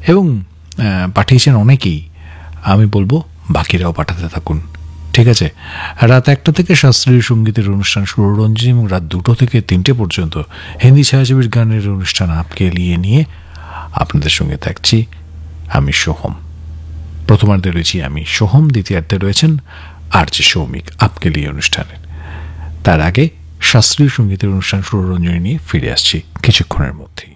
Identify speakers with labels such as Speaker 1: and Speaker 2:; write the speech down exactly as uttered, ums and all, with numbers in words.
Speaker 1: এবং পাঠিয়েছেন অনেকেই, আমি বলবো বাকিরাও পাঠাতে থাকুন, ঠিক আছে? রাত একটা থেকে শাস্ত্রীয় সঙ্গীতের অনুষ্ঠান শুরু রঞ্জিনী, এবং রাত দুটো থেকে তিনটে পর্যন্ত হিন্দি ছায়াছবির গানের অনুষ্ঠান আপকে লিয়ে নিয়ে আপনাদের সঙ্গে থাকছি আমি সোহম। প্রথমার্ধে রয়েছি আমি সোহম, দ্বিতীয়ার্ধে রয়েছেন আর যে সৌমিক আপকে লিয়ে অনুষ্ঠানের। তার আগে শাস্ত্রীয় সঙ্গীতের অনুষ্ঠান শুরু রঞ্জনী নিয়ে ফিরে আসছি কিছুক্ষণের মধ্যেই।